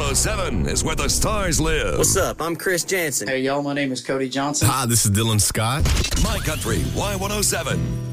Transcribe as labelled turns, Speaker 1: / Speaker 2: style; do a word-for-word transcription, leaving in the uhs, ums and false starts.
Speaker 1: one oh seven is where the stars live.
Speaker 2: What's up? I'm Chris Jansen.
Speaker 3: Hey, y'all, my name is Cody Johnson.
Speaker 4: Hi, this is Dylan Scott.
Speaker 1: My Country Y one oh seven.